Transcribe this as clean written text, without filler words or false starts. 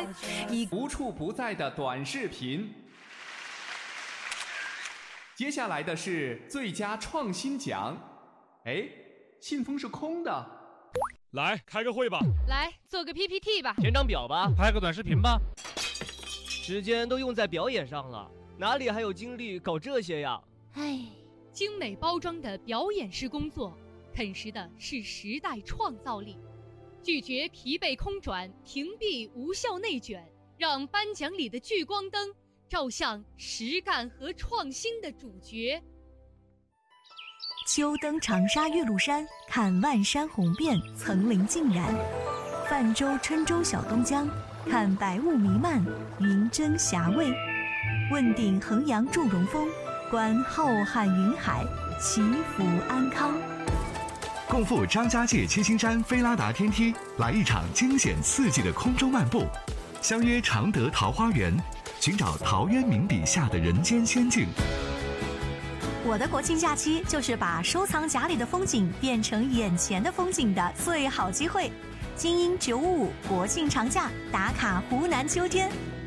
无处不在的短视频。接下来的是最佳创新奖。哎，信封是空的。 来开个会吧， 来做个 PPT 吧， 填张表吧， 拍个短视频吧。 时间都用在表演上了，哪里还有精力搞这些呀？ 唉，精美包装的表演式工作，啃食的是时代创造力。拒绝疲惫空转，屏蔽无效内卷，让颁奖里的聚光灯照向实干和创新的主角。 秋登长沙岳麓山，看万山红遍，层林尽染；泛舟郴州小东江，看白雾弥漫，云蒸霞蔚；问鼎衡阳祝融峰，观浩瀚云海，祈福安康。 共赴张家界七星山菲拉达天梯，来一场惊险刺激的空中漫步，相约常德桃花源，寻找陶渊明笔下的人间仙境。 我的国庆假期就是把收藏夹里的风景变成眼前的风景的最好机会。精英955国庆长假打卡湖南秋天。